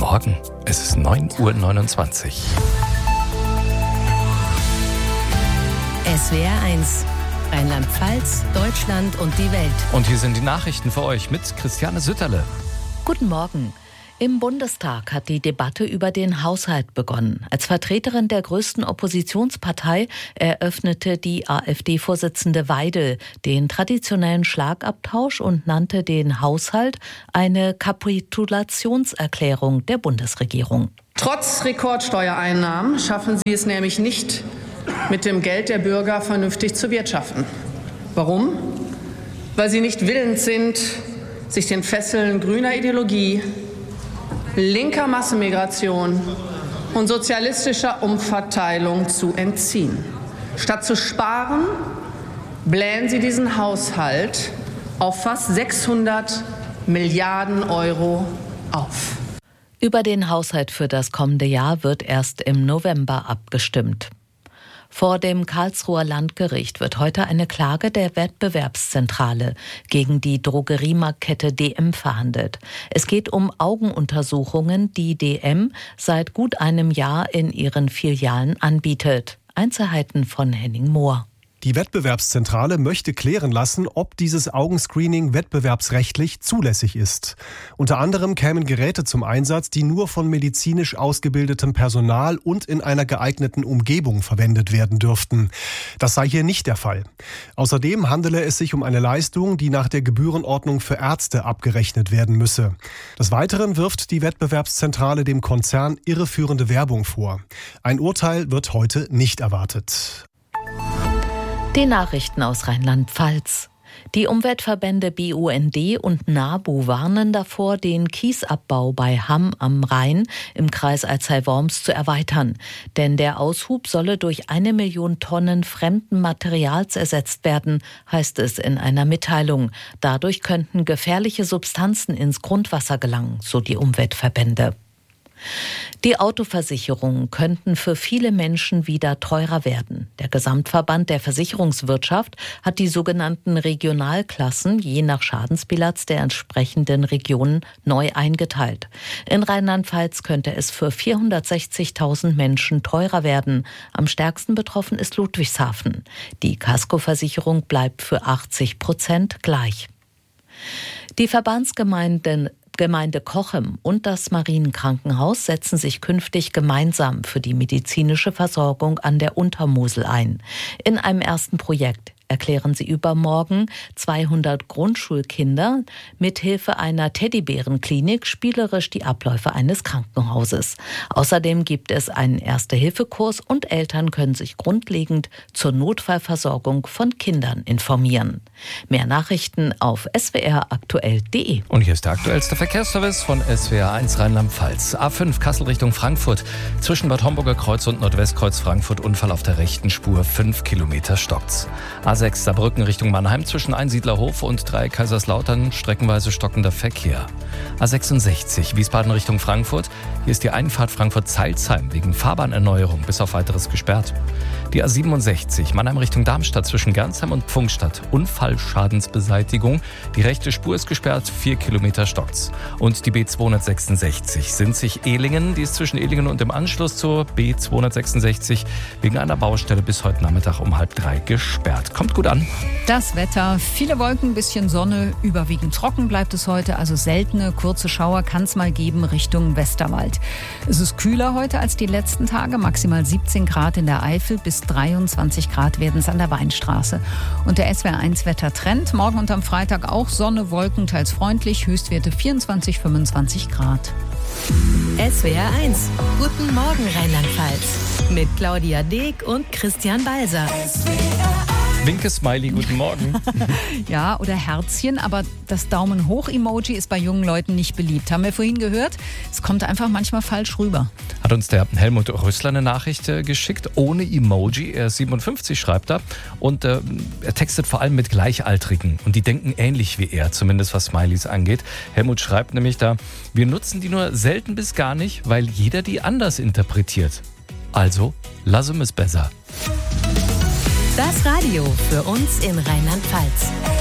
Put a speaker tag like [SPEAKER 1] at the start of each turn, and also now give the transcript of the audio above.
[SPEAKER 1] Morgen, es ist 9:29 Uhr.
[SPEAKER 2] SWR 1, Rheinland-Pfalz, Deutschland und die Welt.
[SPEAKER 1] Und hier sind die Nachrichten für euch mit Christiane Sütterle.
[SPEAKER 2] Guten Morgen. Im Bundestag hat die Debatte über den Haushalt begonnen. Als Vertreterin der größten Oppositionspartei eröffnete die AfD-Vorsitzende Weidel den traditionellen Schlagabtausch und nannte den Haushalt eine Kapitulationserklärung der Bundesregierung.
[SPEAKER 3] Trotz Rekordsteuereinnahmen schaffen Sie es nämlich nicht, mit dem Geld der Bürger vernünftig zu wirtschaften. Warum? Weil Sie nicht willens sind, sich den Fesseln grüner Ideologie, linker Massenmigration und sozialistischer Umverteilung zu entziehen. Statt zu sparen, blähen Sie diesen Haushalt auf fast 600 Milliarden Euro auf.
[SPEAKER 2] Über den Haushalt für das kommende Jahr wird erst im November abgestimmt. Vor dem Karlsruher Landgericht wird heute eine Klage der Wettbewerbszentrale gegen die Drogeriemarktkette DM verhandelt. Es geht um Augenuntersuchungen, die DM seit gut einem Jahr in ihren Filialen anbietet. Einzelheiten von Henning Mohr.
[SPEAKER 4] Die Wettbewerbszentrale möchte klären lassen, ob dieses Augenscreening wettbewerbsrechtlich zulässig ist. Unter anderem kämen Geräte zum Einsatz, die nur von medizinisch ausgebildetem Personal und in einer geeigneten Umgebung verwendet werden dürften. Das sei hier nicht der Fall. Außerdem handele es sich um eine Leistung, die nach der Gebührenordnung für Ärzte abgerechnet werden müsse. Des Weiteren wirft die Wettbewerbszentrale dem Konzern irreführende Werbung vor. Ein Urteil wird heute nicht erwartet.
[SPEAKER 2] Die Nachrichten aus Rheinland-Pfalz. Die Umweltverbände BUND und NABU warnen davor, den Kiesabbau bei Hamm am Rhein im Kreis Alzey-Worms zu erweitern. Denn der Aushub solle durch 1 Million Tonnen fremden Materials ersetzt werden, heißt es in einer Mitteilung. Dadurch könnten gefährliche Substanzen ins Grundwasser gelangen, so die Umweltverbände. Die Autoversicherungen könnten für viele Menschen wieder teurer werden. Der Gesamtverband der Versicherungswirtschaft hat die sogenannten Regionalklassen je nach Schadensbilanz der entsprechenden Regionen neu eingeteilt. In Rheinland-Pfalz könnte es für 460.000 Menschen teurer werden. Am stärksten betroffen ist Ludwigshafen. Die Kaskoversicherung bleibt für 80% gleich. Die Verbandsgemeinde Cochem und das Marienkrankenhaus setzen sich künftig gemeinsam für die medizinische Versorgung an der Untermosel ein. In einem ersten Projekt erklären sie übermorgen 200 Grundschulkinder mithilfe einer Teddybärenklinik spielerisch die Abläufe eines Krankenhauses. Außerdem gibt es einen Erste-Hilfe-Kurs und Eltern können sich grundlegend zur Notfallversorgung von Kindern informieren. Mehr Nachrichten auf swraktuell.de.
[SPEAKER 1] Und hier ist der aktuellste Verkehrsservice von SWR 1 Rheinland-Pfalz. A5 Kassel Richtung Frankfurt. Zwischen Bad Homburger Kreuz und Nordwestkreuz Frankfurt Unfall auf der rechten Spur. 5 Kilometer stockt's. A6 Saarbrücken Richtung Mannheim zwischen Einsiedlerhof und Kaiserslautern streckenweise stockender Verkehr. A66 Wiesbaden Richtung Frankfurt. Hier ist die Einfahrt Frankfurt-Zeilsheim wegen Fahrbahnerneuerung bis auf weiteres gesperrt. Die A67 Mannheim Richtung Darmstadt zwischen Gernsheim und Pfungstadt. Unfallschadensbeseitigung. Die rechte Spur ist gesperrt, 4 Kilometer stockt's. Und die B266 Sinzig-Ehlingen. Die ist zwischen Ehlingen und dem Anschluss zur B266 wegen einer Baustelle bis heute Nachmittag um 2:30 gesperrt. Kommt gut an.
[SPEAKER 5] Das Wetter, viele Wolken, bisschen Sonne, überwiegend trocken bleibt es heute, also seltene kurze Schauer kann es mal geben Richtung Westerwald. Es ist kühler heute als die letzten Tage, maximal 17 Grad in der Eifel, bis 23 Grad werden es an der Weinstraße. Und der SWR 1 Wettertrend, morgen und am Freitag auch Sonne, Wolken, teils freundlich, Höchstwerte 24, 25 Grad.
[SPEAKER 2] SWR 1, guten Morgen Rheinland-Pfalz. Mit Claudia Deek und Christian Balser.
[SPEAKER 1] Winke-Smiley, guten Morgen.
[SPEAKER 5] Ja, oder Herzchen, aber das Daumen-hoch-Emoji ist bei jungen Leuten nicht beliebt. Haben wir vorhin gehört? Es kommt einfach manchmal falsch rüber.
[SPEAKER 1] Hat uns der Helmut Rössler eine Nachricht geschickt, ohne Emoji. Er ist 57, schreibt er. Und er textet vor allem mit Gleichaltrigen. Und die denken ähnlich wie er, zumindest was Smileys angeht. Helmut schreibt nämlich da, wir nutzen die nur selten bis gar nicht, weil jeder die anders interpretiert. Also, lass es besser.
[SPEAKER 2] Das Radio für uns in Rheinland-Pfalz.